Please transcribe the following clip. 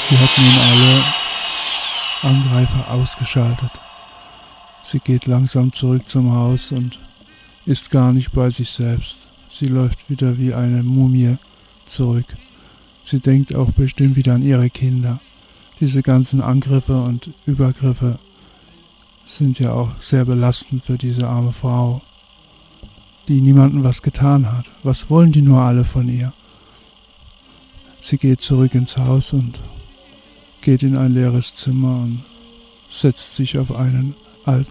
Sie hat nun alle Angreifer ausgeschaltet. Sie geht langsam zurück zum Haus und ist gar nicht bei sich selbst. Sie läuft wieder wie eine Mumie zurück. Sie denkt auch bestimmt wieder an ihre Kinder. Diese ganzen Angriffe und Übergriffe sind ja auch sehr belastend für diese arme Frau, die niemandem was getan hat. Was wollen die nur alle von ihr? Sie geht zurück ins Haus und geht in ein leeres Zimmer und setzt sich auf einen alten